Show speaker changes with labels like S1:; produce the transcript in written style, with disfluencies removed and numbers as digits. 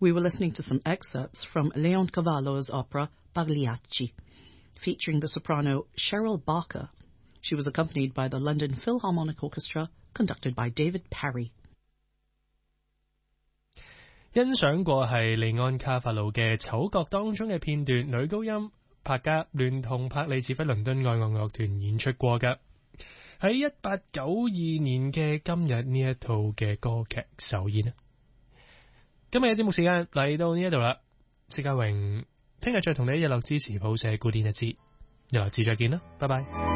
S1: We were listening to some excerpts from Leoncavallo's opera Pagliacci, featuring the soprano Cheryl Barker. She was accompanied by the London Philharmonic Orchestra, conducted by David Parry.
S2: 欣賞過係利安卡法魯嘅丑角當中嘅片段，女高音帕加聯同柏利指揮倫敦愛樂樂團演出過嘅。喺1892年嘅今日呢一套嘅歌劇首演。今日嘅節目時間嚟到呢一度啦，薛家榮聽日再同你一日落支持譜寫古典一支，日落支再見啦，拜拜。